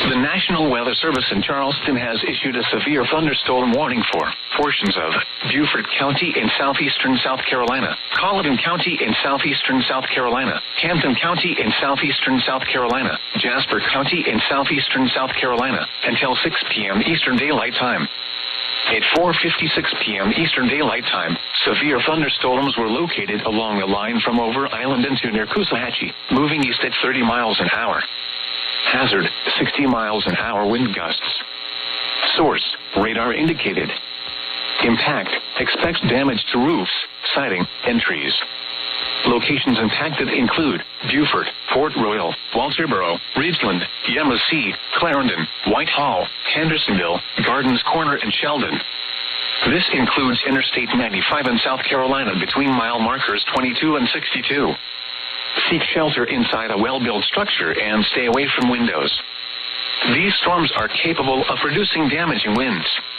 The National Weather Service in Charleston has issued a severe thunderstorm warning for portions of Beaufort County in southeastern South Carolina, Colleton County in southeastern South Carolina, Hampton County in southeastern South Carolina, Jasper County in southeastern South Carolina, until 6 p.m. Eastern Daylight Time. At 4:56 p.m. Eastern Daylight Time, severe thunderstorms were located along the line from Over Island into near Coosawhatchee, moving east at 30 miles an hour. Hazard, 60 miles an hour wind gusts. Source, radar indicated. Impact, expects damage to roofs, siding, and trees. Locations impacted include Beaufort, Port Royal, Walterboro, Ridgeland, Yemassee, Clarendon, Whitehall, Hendersonville, Gardens Corner, and Sheldon. This includes Interstate 95 in South Carolina between mile markers 22 and 62. Seek shelter inside a well-built structure and stay away from windows. These storms are capable of producing damaging winds.